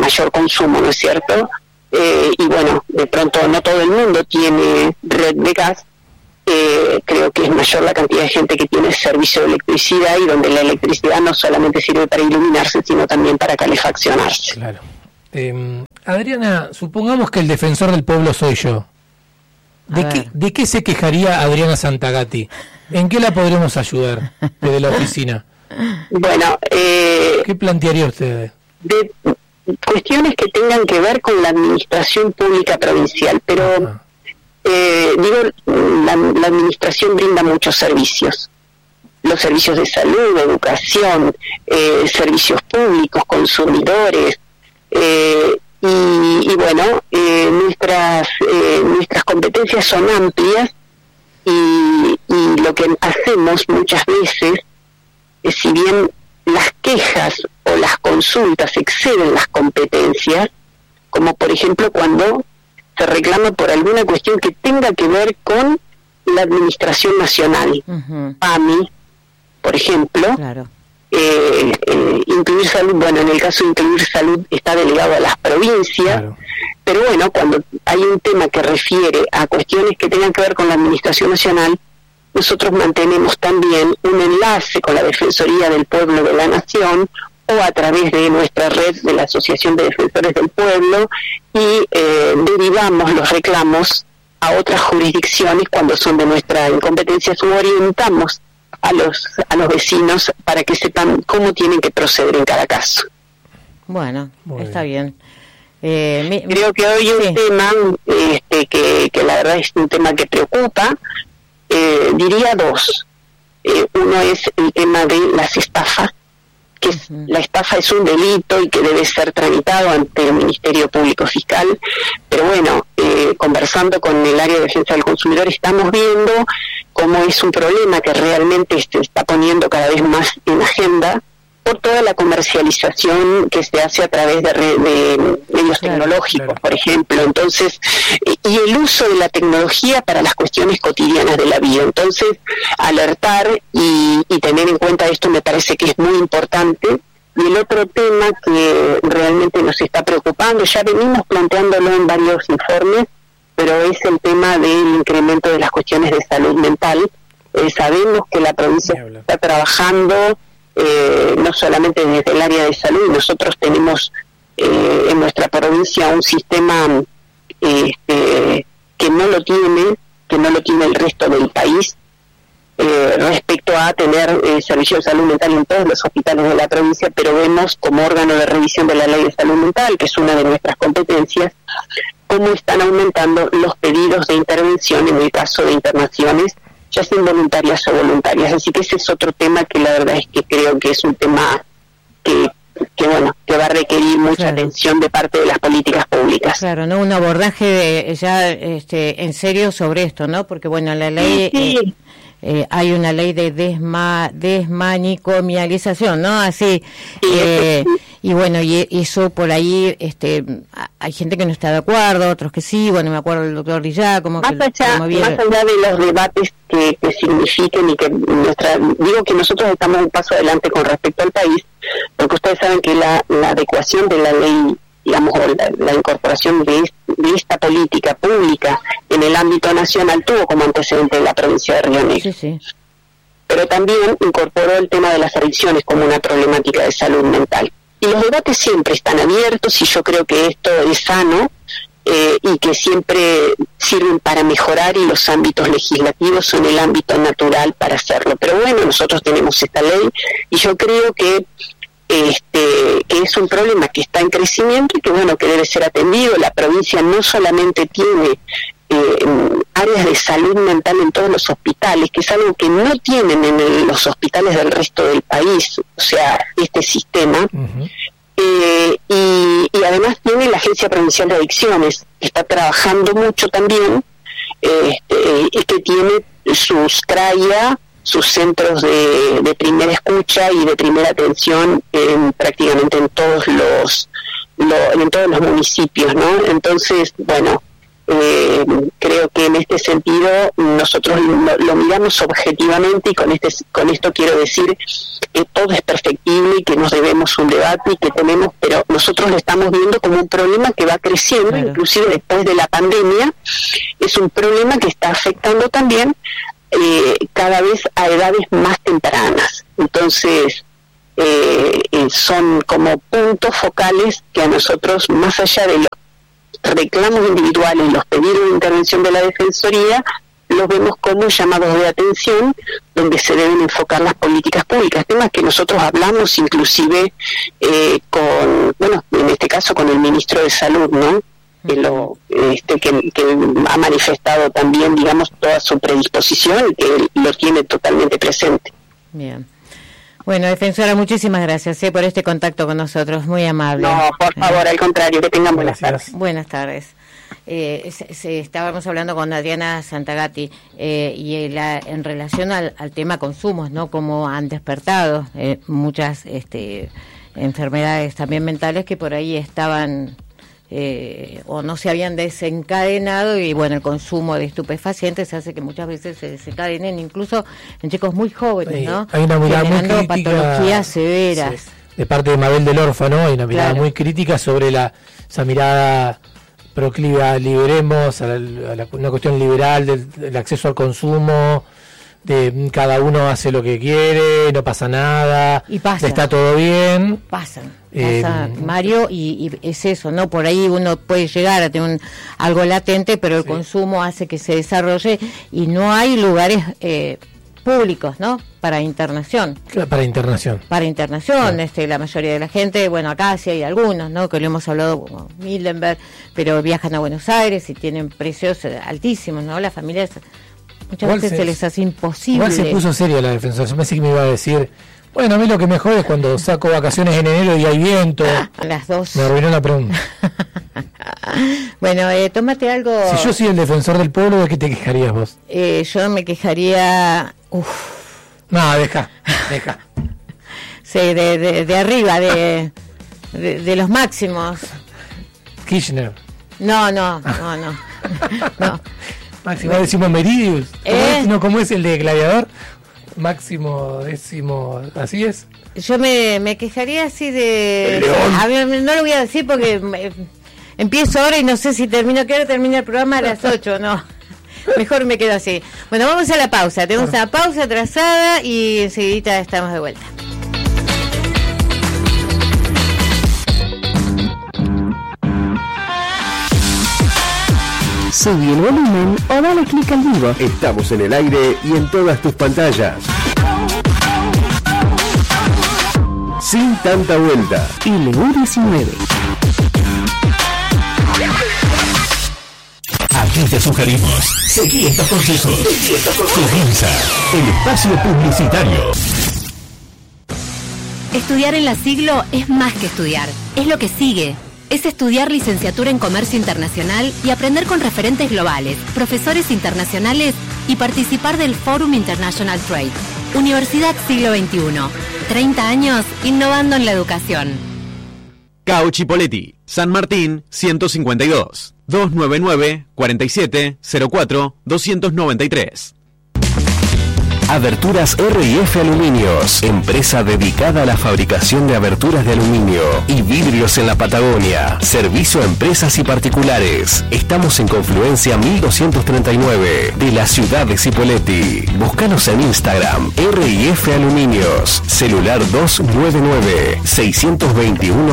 mayor consumo, ¿no es cierto? Y bueno, de pronto no todo el mundo tiene red de gas. Creo que es mayor la cantidad de gente que tiene servicio de electricidad, y donde la electricidad no solamente sirve para iluminarse, sino también para calefaccionarse. Claro. Adriana, supongamos que el defensor del pueblo soy yo. ¿De qué se quejaría Adriana Santagati? ¿En qué la podremos ayudar desde la oficina? Bueno, ¿qué plantearía usted? De cuestiones que tengan que ver con la administración pública provincial, pero la administración brinda muchos servicios. Los servicios de salud, educación, servicios públicos, consumidores, y bueno, nuestras competencias son amplias, y lo que hacemos muchas veces, si bien las quejas o las consultas exceden las competencias, como por ejemplo cuando se reclama por alguna cuestión que tenga que ver con la administración nacional, PAMI, por ejemplo, claro. Incluir salud, bueno, en el caso de incluir salud está delegado a las provincias, claro. Pero bueno, cuando hay un tema que refiere a cuestiones que tengan que ver con la administración nacional, nosotros mantenemos también un enlace con la Defensoría del Pueblo de la Nación, o a través de nuestra red de la Asociación de Defensores del Pueblo, y derivamos los reclamos a otras jurisdicciones cuando son de nuestra incompetencia, suborientamos a los vecinos para que sepan cómo tienen que proceder en cada caso. Bueno, está bien. Creo que hoy un tema que la verdad es un tema que preocupa, diría dos. Uno es el tema de las estafas, que la estafa es un delito y que debe ser tramitado ante el Ministerio Público Fiscal, pero bueno, conversando con el área de defensa del consumidor estamos viendo cómo es un problema que realmente se está poniendo cada vez más en agenda por toda la comercialización que se hace a través de medios tecnológicos, por ejemplo. Entonces, y el uso de la tecnología para las cuestiones cotidianas de la vida. Entonces, alertar y tener en cuenta esto me parece que es muy importante. Y el otro tema que realmente nos está preocupando, ya venimos planteándolo en varios informes, pero es el tema del incremento de las cuestiones de salud mental. Sabemos que la provincia está trabajando no solamente desde el área de salud. Nosotros tenemos en nuestra provincia un sistema que no lo tiene el resto del país, respecto a tener servicio de salud mental en todos los hospitales de la provincia, pero vemos como órgano de revisión de la ley de salud mental, que es una de nuestras competencias, cómo están aumentando los pedidos de intervención en el caso de internaciones, ya sean voluntarias o voluntarias. Así que ese es otro tema que la verdad es que creo que es un tema que va a requerir mucha atención de parte de las políticas públicas. Claro, ¿no? Un abordaje en serio sobre esto, ¿no? Porque bueno, la ley hay una ley de desmanicomialización, ¿no? Así, y bueno, y eso por ahí, hay gente que no está de acuerdo, otros que sí. Bueno, me acuerdo del doctor Rillá, más allá de los debates que signifiquen y que digo que nosotros estamos un paso adelante con respecto al país, porque ustedes saben que la adecuación de la ley, digamos, la incorporación de esta política pública en el ámbito nacional tuvo como antecedente la provincia de Río Negro. Sí. Pero también incorporó el tema de las adicciones como una problemática de salud mental. Y los debates siempre están abiertos, y yo creo que esto es sano, y que siempre sirven para mejorar, y los ámbitos legislativos son el ámbito natural para hacerlo. Pero bueno, nosotros tenemos esta ley, y yo creo que es un problema que está en crecimiento y que bueno, que debe ser atendido. La provincia no solamente tiene áreas de salud mental en todos los hospitales, que es algo que no tienen en los hospitales del resto del país, o sea, este sistema. Y además tiene la Agencia Provincial de Adicciones, que está trabajando mucho también, y que tiene sus CRAIA, sus centros de primera escucha y de primera atención prácticamente en todos los municipios, ¿no? Entonces, bueno, creo que en este este sentido nosotros lo miramos objetivamente, y con esto quiero decir que todo es perfectible y que nos debemos un debate y que tenemos, pero nosotros lo estamos viendo como un problema que va creciendo, claro. Inclusive después de la pandemia, es un problema que está afectando también cada vez a edades más tempranas. Entonces, son como puntos focales que a nosotros, más allá de los reclamos individuales, los pedidos de intervención de la Defensoría, los vemos como llamados de atención donde se deben enfocar las políticas públicas, temas que nosotros hablamos inclusive en este caso con el ministro de Salud, ¿no? Que ha manifestado también, digamos, toda su predisposición y que lo tiene totalmente presente. Bien. Bueno, defensora, muchísimas gracias por este contacto con nosotros, muy amable. No, por favor, al contrario, que tengan buenas tardes. Buenas tardes. Estábamos hablando con Adriana Santagati y en relación al tema consumos, ¿no? Cómo han despertado muchas enfermedades también mentales que por ahí estaban o no se habían desencadenado, y bueno, el consumo de estupefacientes hace que muchas veces se desencadenen incluso en chicos muy jóvenes, ¿no? Hay una mirada muy crítica, patologías severas. Sí, de parte de Mabel del Órfano, hay una mirada muy crítica sobre esa mirada proclive a liberemos, una cuestión liberal del acceso al consumo, de cada uno hace lo que quiere, no pasa nada, y pasa, está todo bien. Pasa, Mario, y es eso, ¿no? Por ahí uno puede llegar a tener algo latente, pero el consumo hace que se desarrolle y no hay lugares públicos, ¿no? Para internación. Para internación. La mayoría de la gente, bueno, acá sí hay algunos, ¿no? Que lo hemos hablado como Mildenberg, pero viajan a Buenos Aires y tienen precios altísimos, ¿no? Las familias muchas veces se les hace imposible. Igual se puso seria la defensora. Yo pensé que me iba a decir, bueno, a mí lo que me jode es cuando saco vacaciones en enero y hay viento. Las dos. Me arruinó la pregunta. Bueno, tómate algo. Si yo soy el defensor del pueblo, ¿de qué te quejarías vos? Yo me quejaría... No, deja. Sí, de arriba, de los máximos. Kirchner. No. Máximo décimo Meridius. ¿Cómo es el de Gladiador? Máximo décimo, ¿así es? Yo me quejaría así de... A ver, no lo voy a decir porque empiezo ahora y no sé si termina el programa a las 8, no. Mejor me quedo así. Bueno, vamos a la pausa. Tenemos una pausa atrasada y enseguida estamos de vuelta. Subí el volumen o dale clic al vivo. Estamos en el aire y en todas tus pantallas. Sin tanta vuelta. LU19. Aquí te sugerimos. Seguí estos consejos. Comienza el espacio publicitario. Estudiar en La Siglo es más que estudiar. Es lo que sigue. Es estudiar licenciatura en Comercio Internacional y aprender con referentes globales, profesores internacionales y participar del Forum International Trade. Universidad Siglo XXI. 30 años innovando en la educación. Cao Chipoletti, San Martín 152, 299-4704-293. Aberturas R&F Aluminios, empresa dedicada a la fabricación de aberturas de aluminio y vidrios en la Patagonia. Servicio a empresas y particulares. Estamos en Confluencia 1239 de la ciudad de Cipolletti. Búscanos en Instagram, R&F Aluminios. Celular 299-621